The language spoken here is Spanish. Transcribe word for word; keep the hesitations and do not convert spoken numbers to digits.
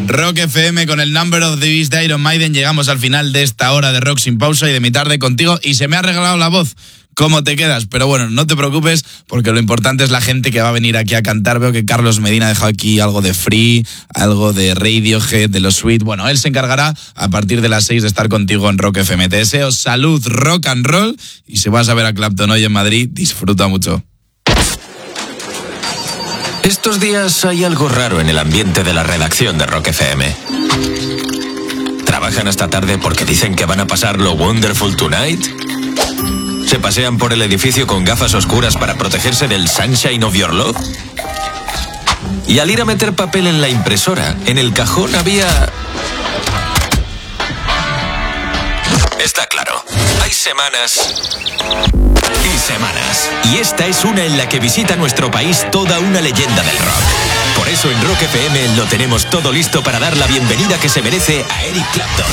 Rock F M con el Number of the Beast de Iron Maiden. Llegamos al final de esta hora de Rock sin pausa y de mi tarde contigo, y se me ha regalado la voz. ¿Cómo te quedas? Pero bueno, no te preocupes, porque lo importante es la gente que va a venir aquí a cantar. Veo que Carlos Medina ha dejado aquí algo de Free, algo de Radiohead, de los Sweet. Bueno, él se encargará a partir de las seis de estar contigo en Rock F M. Te deseo salud, rock and roll, y si vas a ver a Clapton hoy en Madrid, disfruta mucho. Estos días hay algo raro en el ambiente de la redacción de Rock F M. Trabajan hasta tarde porque dicen que van a pasar lo Wonderful Tonight. Se pasean por el edificio con gafas oscuras para protegerse del sunshine of your love. Y al ir a meter papel en la impresora, en el cajón había... Está claro, hay semanas y semanas. Y esta es una en la que visita nuestro país toda una leyenda del rock. Por eso en Rock F M lo tenemos todo listo para dar la bienvenida que se merece a Eric Clapton.